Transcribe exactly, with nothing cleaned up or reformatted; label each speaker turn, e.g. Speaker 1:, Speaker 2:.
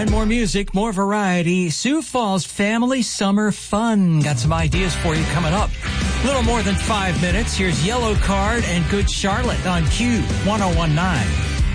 Speaker 1: And more music, more variety. Sioux Falls Family Summer Fun. Got some ideas for you coming up. A little more than five minutes. Here's Yellow Card and Good Charlotte on Q one oh one nine.